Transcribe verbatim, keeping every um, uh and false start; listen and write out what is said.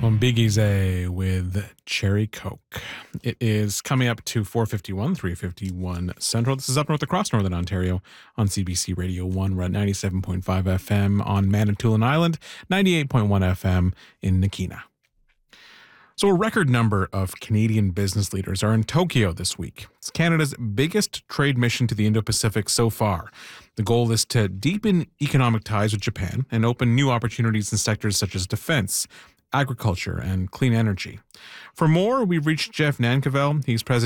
On Big Easy with Cherry Coke. It is coming up to four fifty-one, three fifty-one Central. This is Up North across Northern Ontario on C B C Radio one. We're at ninety-seven point five F M on Manitoulin Island, ninety-eight point one F M in Nakina. So a record number of Canadian business leaders are in Tokyo this week. It's Canada's biggest trade mission to the Indo-Pacific so far. The goal is to deepen economic ties with Japan and open new opportunities in sectors such as defense, agriculture, and clean energy. For more, we've reached Jeff Nankervel. He's president